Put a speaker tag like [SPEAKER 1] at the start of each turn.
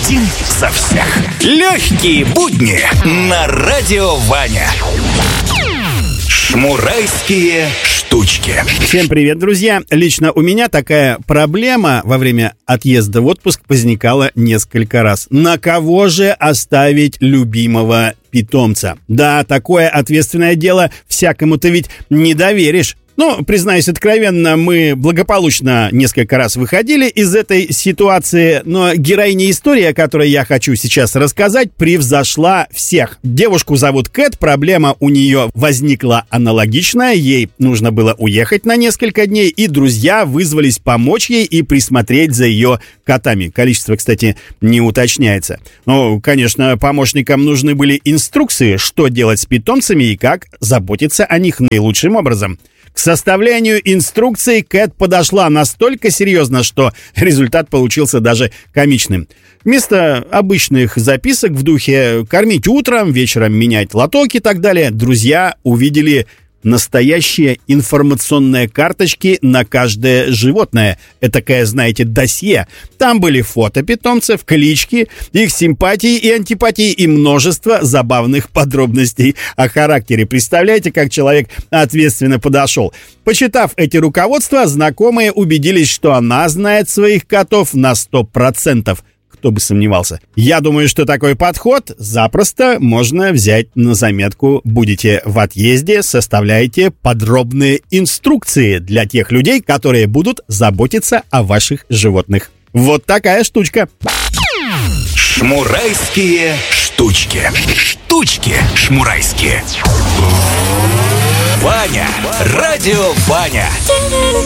[SPEAKER 1] Один за всех. Легкие будни на Радио Ваня. Шмурайские штучки.
[SPEAKER 2] Всем привет, друзья! Лично у меня такая проблема во время отъезда в отпуск возникала несколько раз. На кого же оставить любимого питомца? Да, такое ответственное дело всякому-то ведь не доверишь. Ну, признаюсь откровенно, мы благополучно несколько раз выходили из этой ситуации, но героиня истории, о которой я хочу сейчас рассказать, превзошла всех. Девушку зовут Кэт, проблема у нее возникла аналогичная, ей нужно было уехать на несколько дней, и друзья вызвались помочь ей и присмотреть за ее котами. Количество, кстати, не уточняется. Ну, конечно, помощникам нужны были инструкции, что делать с питомцами и как заботиться о них наилучшим образом. К составлению инструкций Кэт подошла настолько серьезно, что результат получился даже комичным. Вместо обычных записок в духе «кормить утром», «вечером менять лоток» и так далее, друзья увидели настоящие информационные карточки на каждое животное. Этакое, знаете, досье. Там были фото питомцев, клички, их симпатии и антипатии и множество забавных подробностей о характере. Представляете, как человек ответственно подошел? Почитав эти руководства, знакомые убедились, что она знает своих котов на 100%. Кто бы сомневался. Я думаю, что такой подход запросто можно взять на заметку. Будете в отъезде, составляйте подробные инструкции для тех людей, которые будут заботиться о ваших животных. Вот такая штучка.
[SPEAKER 1] Шмурайские штучки. Штучки шмурайские. Ваня. Радио Ваня.